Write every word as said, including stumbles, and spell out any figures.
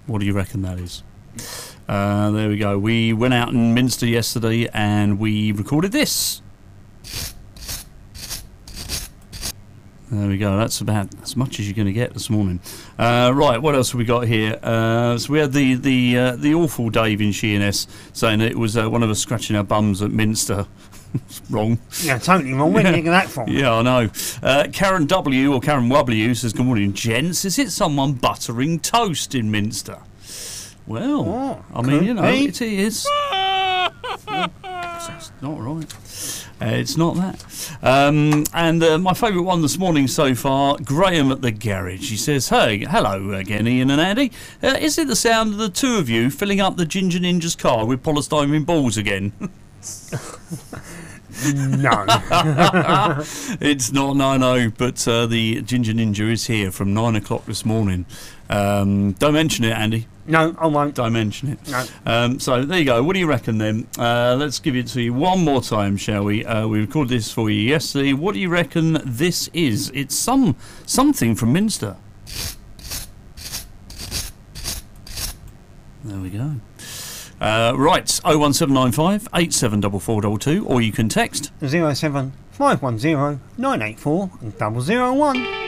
What do you reckon that is? Uh, there we go. We went out in Minster yesterday and we recorded this. There we go. That's about as much as you're going to get this morning. Uh, right, what else have we got here? Uh, so we had the the uh, the awful Dave in Sheerness saying that it was uh, one of us scratching our bums at Minster. Wrong. Yeah, totally wrong. Where did you get that from? Yeah, I know. Uh, Karen W or Karen W says, "Good morning, gents. Is it someone buttering toast in Minster?" Well, oh, I mean, you know, be. it is. That's not right. Uh, it's not that. Um, and uh, my favourite one this morning so far, Graham at the garage. He says, "Hey, hello again, Ian and Andy. Uh, is it the sound of the two of you filling up the Ginger Ninja's car with polystyrene balls again?" No. It's not, no, no, but uh, the Ginger Ninja is here from nine o'clock this morning. Um, don't mention it, Andy. No, I won't. Don't mention it. No. Um, so there you go. What do you reckon then? Uh, let's give it to you one more time, shall we? Uh, we recorded this for you yesterday. What do you reckon this is? It's some something from Minster. There we go. Uh, right, oh one seven nine five eight seven four four two two, or you can text zero seven five one zero nine eight four double zero one.